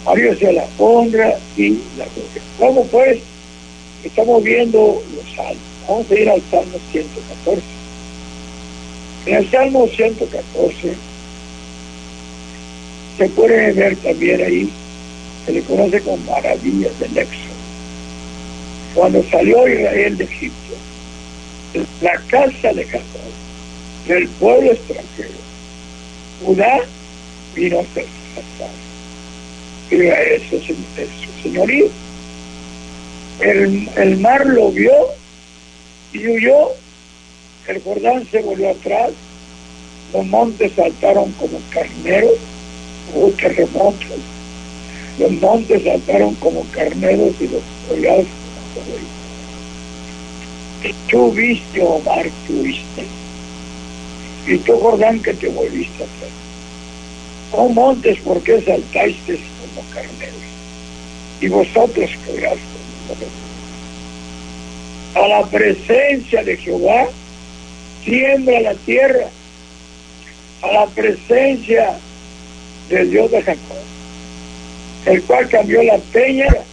A Dios sea la honra y la gloria. ¿Cómo pues? Estamos viendo los salmos. Vamos a ir al Salmo 114. En el Salmo 114 se puede ver también ahí, se le conoce como maravillas del Éxodo. Cuando salió Israel de Egipto, la casa de Jacob, del pueblo extranjero, Judá vino a ser casado. Israel es su señorío. El mar lo vio y huyó. El Jordán se volvió atrás. Los montes saltaron como carneros. Hubo terremotos. Los montes saltaron como carneros y los collados como corderos. Y tú viste, oh mar, tú viste. Y tú, Jordán, que te volviste atrás. Oh montes, ¿por qué saltasteis como carneros? Y vosotros collados como corderos. A la presencia de Jehová tiembla la tierra, a la presencia del Dios de Jacob, el cual cambió la peña